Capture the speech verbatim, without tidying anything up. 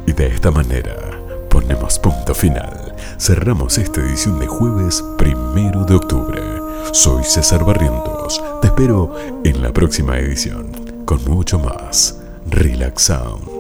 Y de esta manera ponemos punto final. Cerramos esta edición de jueves primero de octubre. Soy César Barrientos. Te espero en la próxima edición con mucho más Relax Sound.